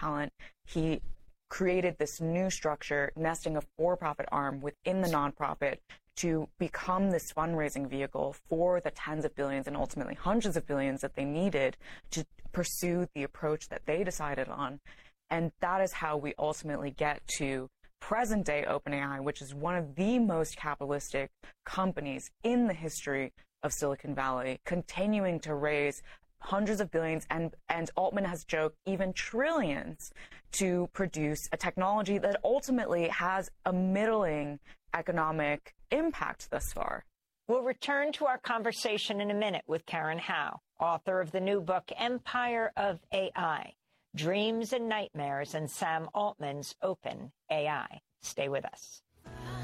talent, he created this new structure, nesting a for-profit arm within the nonprofit to become this fundraising vehicle for the tens of billions and ultimately hundreds of billions that they needed to pursue the approach that they decided on. And that is how we ultimately get to present-day OpenAI, which is one of the most capitalistic companies in the history of Silicon Valley, continuing to raise hundreds of billions, and Altman has joked even trillions to produce a technology that ultimately has a middling economic impact thus far. We'll return to our conversation in a minute with Karen Hao, author of the new book, Empire of AI, Dreams and Nightmares in Sam Altman's OpenAI. Stay with us.